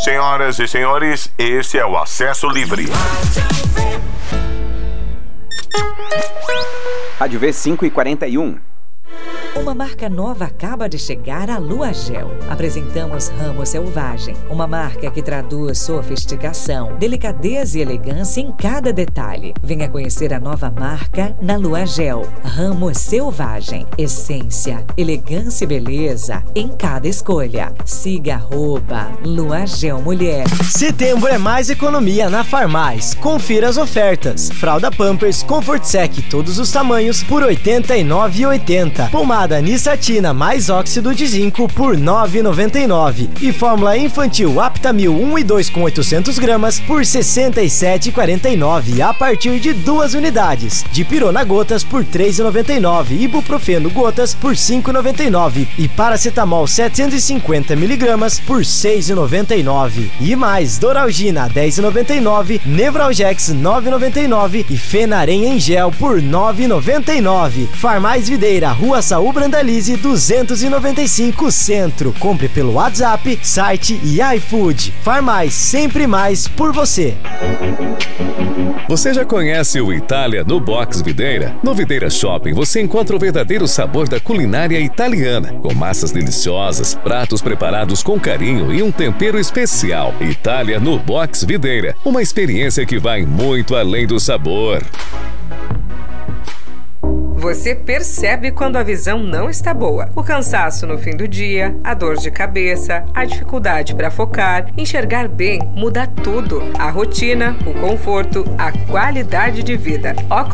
Senhoras e senhores, esse é o Acesso Livre. Rádio V 5h41. Uma marca nova acaba de chegar à Lua Gel. Apresentamos Ramo Selvagem, uma marca que traduz sofisticação, delicadeza e elegância em cada detalhe. Venha conhecer a nova marca na Lua Gel. Ramo Selvagem, essência, elegância e beleza em cada escolha. Siga @Lua Gel Mulher. Setembro é mais economia na Farmais. Confira as ofertas. Fralda Pampers Comfort Sec, todos os tamanhos, por R$ 89,80. Pomada Nissatina mais óxido de zinco por R$ 9,99. E fórmula infantil Aptamil 1 e 2 com 800 gramas por R$ 67,49 a partir de 2 unidades. Dipirona gotas por R$ 3,99. Ibuprofeno gotas por R$ 5,99. E paracetamol 750 mg por R$ 6,99. E mais Doralgina R$ 10,99. Nevralgex R$ 9,99. E Fenarem em gel por R$ 9,99. Farmais Videira, Rua Saúl Brandalize 295 Centro. Compre pelo WhatsApp, site e iFood. Farmais, sempre mais por você. Você já conhece o Itália no Box Videira? No Videira Shopping você encontra o verdadeiro sabor da culinária italiana, com massas deliciosas, pratos preparados com carinho e um tempero especial. Itália no Box Videira, uma experiência que vai muito além do sabor. Você percebe quando a visão não está boa. O cansaço no fim do dia, a dor de cabeça, a dificuldade para focar. Enxergar bem muda tudo. A rotina, o conforto, a qualidade de vida. Óculos